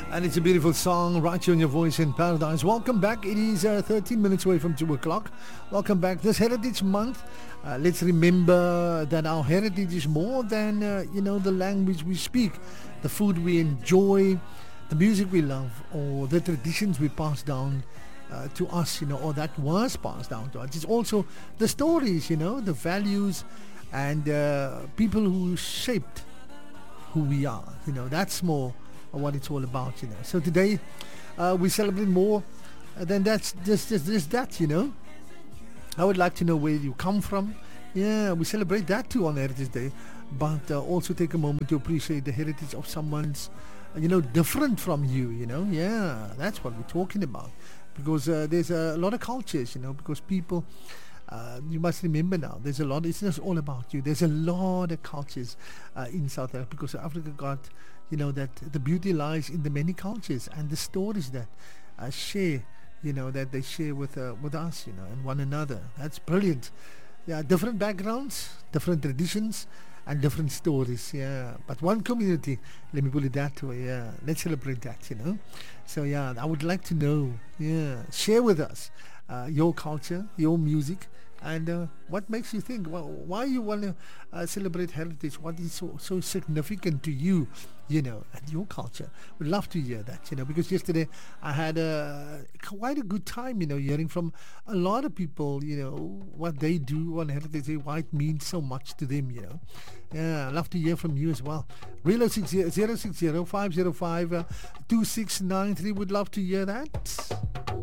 And it's a beautiful song right here on your voice in paradise. Welcome back. It is 13 minutes away from 2 o'clock. Welcome back. This Heritage Month, let's remember that our heritage is more than, the language we speak, the food we enjoy, the music we love, or the traditions we pass down to us, or that was passed down to us. It's also the stories, the values and people who shaped who we are. That's more what it's all about. So today we celebrate more than that's just that. I would like to know where you come from. Yeah, we celebrate that too on Heritage Day, but also take a moment to appreciate the heritage of someone's different from you. Yeah, that's what we're talking about, because there's a lot of cultures, because people you must remember now, there's a lot, it's not all about you. There's a lot of cultures in South Africa, because Africa got, that the beauty lies in the many cultures and the stories that share, that they share with us, and one another. That's brilliant. Yeah, different backgrounds, different traditions, and different stories. Yeah, but one community. Let me put it that way. Yeah, let's celebrate that. So yeah, I would like to know. Yeah, share with us your culture, your music, and what makes you think, why you want to celebrate heritage? What is so significant to you, and your culture? Would love to hear that, because yesterday I had quite a good time, hearing from a lot of people, what they do on Heritage Day, why it means so much to them, Yeah, I'd love to hear from you as well. Real 060 505 2693. Would love to hear that.